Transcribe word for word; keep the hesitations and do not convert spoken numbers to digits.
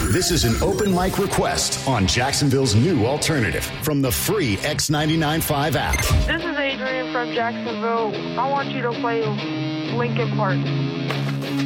This is an open mic request on Jacksonville's new alternative from the free X ninety-nine point five app. This is Adrian from Jacksonville. I want you to play Linkin Park.